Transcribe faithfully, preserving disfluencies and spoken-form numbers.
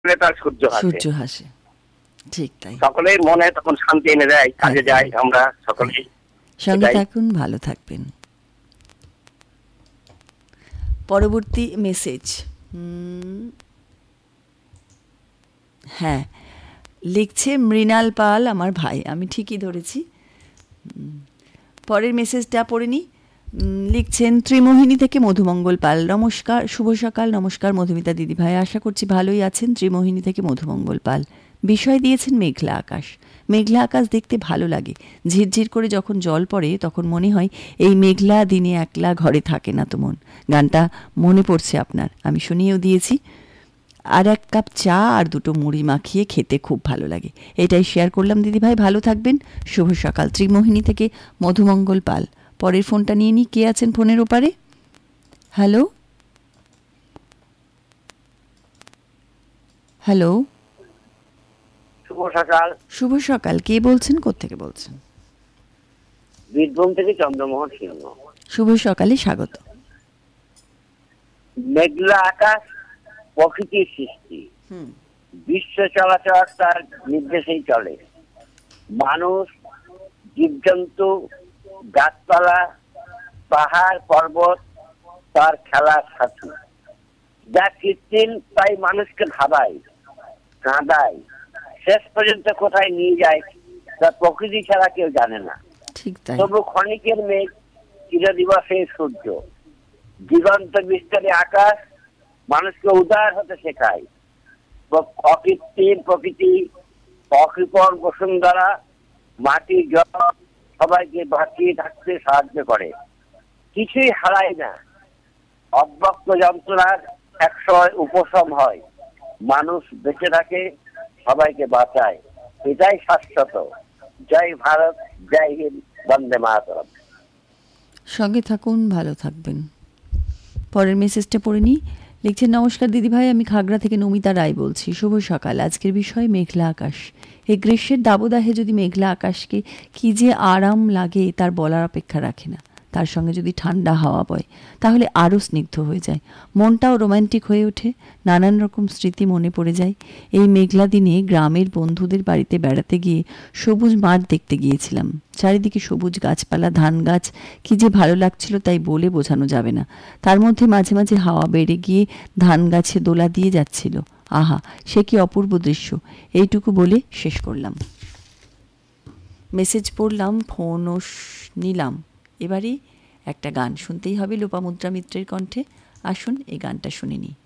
তার সূর্য হাসে সূর্য হাসে, ঠিক তাই। সকলের মনে তখন শান্তি এনে দেয়। কাজে যাই আমরা সকলেই। সঙ্গে থাকুন, ভালো থাকবেন। পরবর্তী মেসেজ, হ্যাঁ লিখছে মৃণাল পাল, আমার ভাই। আমি ঠিকই ধরেছি। পরের মেসেজটা পড়ে নি। লিখছেন ত্রিমোহিনী থেকে মধুমঙ্গল পাল। নমস্কার, শুভ সকাল। নমস্কার মধুমিতা দিদি ভাই, আশা করছি ভালোই আছেন। ত্রিমোহিনী থেকে মধুমঙ্গল পাল। বিষয় দিয়েছেন মেঘলা আকাশ। মেঘলা আকাশ দেখতে ভালো লাগে। ঝিরঝির করে যখন জল পড়ে তখন মনে হয় এই মেঘলা দিনে একলা ঘরে থাকে না তো মন। গানটা মনে পড়ছে আপনার, আমি শুনিয়েও দিয়েছি। আর এক কাপ চা আর দুটো মুড়ি মাখিয়ে খেতে খুব ভালো লাগে। এটাই শেয়ার করলাম দিদিভাই, ভালো থাকবেন। শুভ সকাল। ত্রিমোহিনী থেকে মধুমঙ্গল পাল। পরের ফোনটা নিয়ে নিই। কে আছেন ফোনের ওপারে? হ্যালো হ্যালো শুভ সকাল। শুভ সকাল। কে বলছেন, কোত্থেকে বলছেন? বীরভূম থেকে চন্দ্রমোহন সিংহ। শুভ সকালে স্বাগত। মেঘলা আকাশ প্রকৃতির সৃষ্টি, বিশ্ব চলাচল তার নির্দেশেই চলে। মানুষ, জীবজন্তু, গাছপালা, পাহাড় পর্বত তার খেলার সাথী। যা কৃত্রিম তাই মানুষকে ভাবায়, কাঁদায়, শেষ পর্যন্ত কোথায় নিয়ে যায় তা প্রকৃতি ছাড়া কেউ জানে না। তবু ক্ষণিকের মেঘ, চিরদিবসের সূর্য, দিগন্ত বিস্তারে আকাশ মানুষকে উদার হতে শেখায়। অকৃত্রিম প্রকৃতি, অকৃপণ বসুন্ধরা, মাটি, জল সবাইকে বাঁচিয়ে থাকতে সাহায্য করে। কিছুই হারায় না। অব্যক্ত যন্ত্রণার একসময় উপশম হয়। মানুষ বেঁচে থাকে, সবাইকে বাঁচায়। এটাই শাশ্বত। জয় ভারত, জয় হিন্দ, বন্দে মাতরম। সঙ্গে থাকুন, ভালো থাকবেন। পরের মেসেজটা পড়ে নিই। লিখছেন নমস্কার দিদিভাই, আমি খাগড়া থেকে নমিতা রায় বলছি। শুভ সকাল। আজকের বিষয় মেঘলা আকাশ। এই গ্রীষ্মের দাবদাহে যদি মেঘলা আকাশকে কি যে আরাম লাগে তার বলার অপেক্ষা রাখে না। তার সঙ্গে যদি ঠান্ডা হাওয়া বয় তাহলে আরও স্নিগ্ধ হয়ে যায়, মনটাও রোম্যান্টিক হয়ে ওঠে, নানান রকম স্মৃতি মনে পড়ে যায়। এই মেঘলা দিনে গ্রামের বন্ধুদের বাড়িতে বেড়াতে গিয়ে সবুজ মাঠ দেখতে গিয়েছিলাম। চারিদিকে সবুজ গাছপালা, ধান গাছ, কি যে ভালো লাগছিল তাই বলে বোঝানো যাবে না। তার মধ্যে মাঝে মাঝে হাওয়া বেড়ে গিয়ে ধান গাছে দোলা দিয়ে যাচ্ছিল। আহা, সে কি অপূর্ব দৃশ্য। এইটুকু বলে শেষ করলাম। মেসেজ পড়লাম, ফোনও নিলাম। এবারে একটা গান শুনতেই হবে লোপামুদ্রা মিত্রের কণ্ঠে। আসুন এই গানটা শুনে নিই।